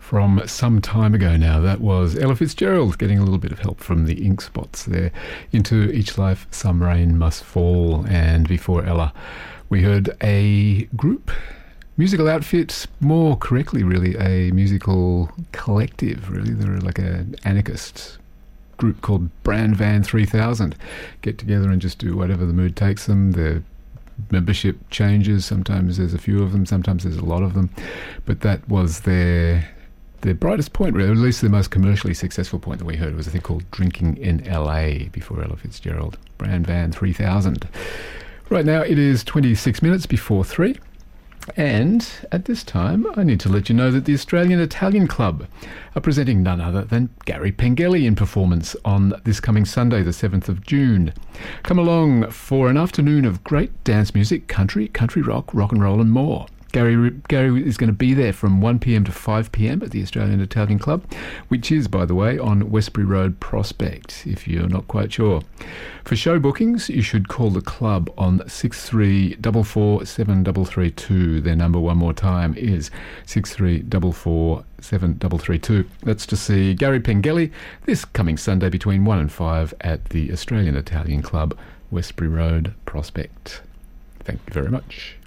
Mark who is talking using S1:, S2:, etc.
S1: from some time ago now. That was Ella Fitzgerald getting a little bit of help from the Ink Spots there. Into Each Life Some Rain Must Fall. And before Ella, we heard a group, musical outfit, more correctly really a musical collective, really. They're like an anarchist group called Brand Van 3000. Get together and just do whatever the mood takes them. Their membership changes. Sometimes there's a few of them, sometimes there's a lot of them. But that was their brightest point, really, or at least the most commercially successful point that we heard was a thing called Drinking in LA before Ella Fitzgerald. Brand Van 3000. Right now it is 26 minutes before 3. And at this time, I need to let you know that the Australian Italian Club are presenting none other than Gary Pengelly in performance on this coming Sunday, the 7th of June. Come along for an afternoon of great dance music, country rock, rock and roll and more. Gary is going to be there from 1pm to 5pm at the Australian Italian Club, which is, by the way, on Westbury Road, Prospect, if you're not quite sure. For show bookings, you should call the club on 6344 7332. Their number, one more time, is 6344 7332. That's to see Gary Pengelly this coming Sunday between 1 and 5 at the Australian Italian Club, Westbury Road, Prospect. Thank you very much.